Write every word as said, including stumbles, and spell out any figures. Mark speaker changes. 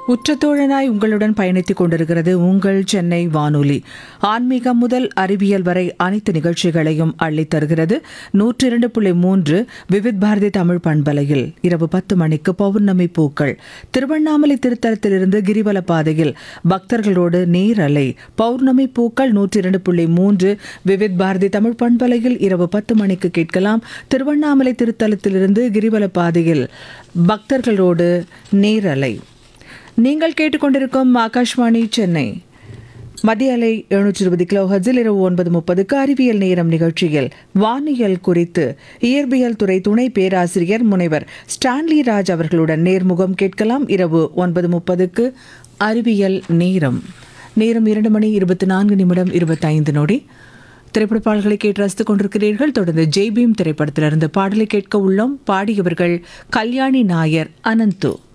Speaker 1: உற்றத்தோழனாய் உங்களுடன் பயணித்துக் கொண்டிருக்கிறது உங்கள் சென்னை வானொலி. ஆன்மீகம் முதல் அறிவியல் வரை அனைத்து நிகழ்ச்சிகளையும் அள்ளித் தருகிறது. நூற்றி இரண்டு புள்ளி மூன்று விவித் பாரதி தமிழ் பண்பலையில் இரவு பத்து மணிக்கு பௌர்ணமி பூக்கள். திருவண்ணாமலை திருத்தலத்திலிருந்து கிரிவல பாதையில் பக்தர்களோடு நேரலை. பௌர்ணமி பூக்கள் நூற்றி இரண்டு புள்ளி மூன்று விவித் பாரதி தமிழ் பண்பலையில் இரவு பத்து மணிக்கு கேட்கலாம். திருவண்ணாமலை திருத்தலத்திலிருந்து கிரிவல பாதையில் பக்தர்களோடு நேரலை. நீங்கள் கேட்டுக்கொண்டிருக்கும் ஆகாஷ்வாணி சென்னை மத்திய அலை எழுநூற்றி இருபது கிலோ ஹர்ட்ஸில் இரவு ஒன்பது முப்பதுக்கு அறிவியல் நேரம் நிகழ்ச்சியில் வானியல் குறித்து இயற்பியல் துறை துணை பேராசிரியர் முனைவர் ஸ்டான்லி ராஜ் அவர்களுடன் நேர்முகம் கேட்கலாம். இரவு ஒன்பது முப்பதுக்கு அறிவியல் நேரம். நேரம் இரண்டு மணி இருபத்தி நான்கு நிமிடம் இருபத்தைந்து நொடி. திரைப்பட பாடல்களை கேட்டு ரசித்துக் கொண்டிருக்கிறீர்கள். தொடர்ந்து ஜெய்பீம் திரைப்படத்திலிருந்து பாடலை கேட்க உள்ளோம். பாடியவர்கள் கல்யாணி நாயர், அனந்து.